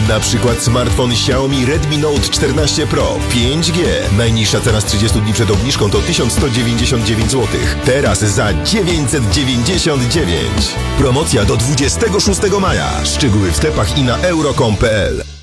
Na przykład smartfon Xiaomi Redmi Note 14 Pro 5G. Najniższa cena z 30 dni przed obniżką to 1199 zł. Teraz za 999. Promocja do 26 maja. Szczegóły w sklepach i na euro.com.pl.